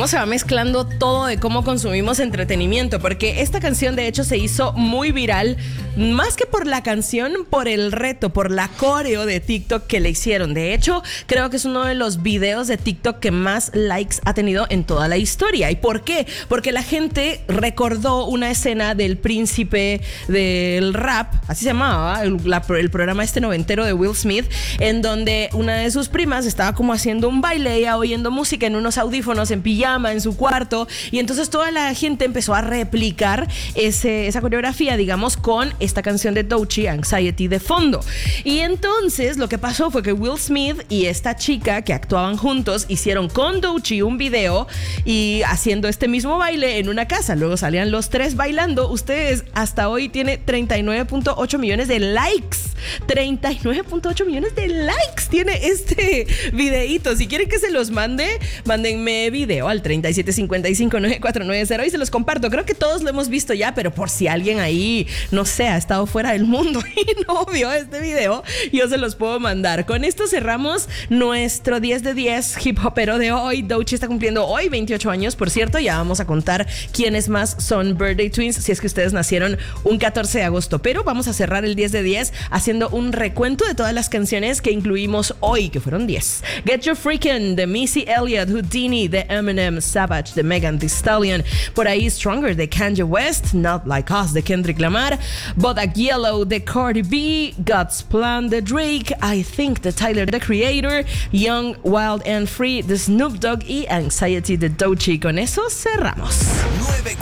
cómo se va mezclando todo de cómo consumimos entretenimiento, porque esta canción de hecho se hizo muy viral, más que por la canción, por el reto, por la coreo de TikTok que le hicieron. De hecho, creo que es uno de los videos de TikTok que más likes ha tenido en toda la historia. ¿Y por qué? Porque la gente recordó una escena del príncipe del rap, así se llamaba, el programa este noventero de Will Smith, en donde una de sus primas estaba como haciendo un baile, ella oyendo música en unos audífonos, en pijama, en su cuarto, y entonces toda la gente empezó a replicar esa coreografía, digamos, con esta canción de Doechii, Anxiety, de fondo. Y entonces lo que pasó fue que Will Smith y esta chica que actuaban juntos hicieron con Doechii un video y haciendo este mismo baile en una casa. Luego salían los tres bailando. Ustedes, hasta hoy tiene 39.8 millones de likes. 39.8 millones de likes tiene este videíto. Si quieren que se los mande, mándenme video al 37559490 y se los comparto. Creo que todos lo hemos visto ya, pero por si alguien ahí, no sé, ha estado fuera del mundo y no vio este video, yo se los puedo mandar. Con esto cerramos nuestro 10 de 10 hip hopero de hoy. Doechii está cumpliendo hoy 28 años, por cierto. Ya vamos a contar quiénes más son birthday twins, si es que ustedes nacieron un 14 de agosto. Pero vamos a cerrar el 10 de 10 haciendo un recuento de todas las canciones que incluimos hoy, que fueron 10. Get Your Freakin' de Missy Elliott, Houdini de Eminem, Savage de Megan Thee Stallion, por ahí Stronger de Kanye West, Not Like Us de Kendrick Lamar, Bodak Yellow de Cardi B, God's Plan de Drake, I Think de Tyler the Creator, Young, Wild and Free de Snoop Dogg y Anxiety de Doechii. Con eso cerramos.